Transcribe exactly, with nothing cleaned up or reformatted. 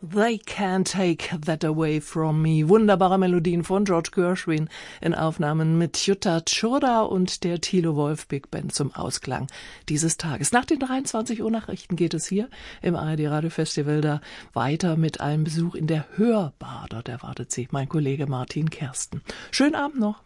They Can't Take That Away From Me. Wunderbare Melodien von George Gershwin in Aufnahmen mit Jutta Tschurda und der Thilo Wolf Big Band zum Ausklang dieses Tages. Nach den dreiundzwanzig Uhr Nachrichten geht es hier im A R D Radio Festival da weiter mit einem Besuch in der Hörbar. Dort erwartet Sie mein Kollege Martin Kersten. Schönen Abend noch.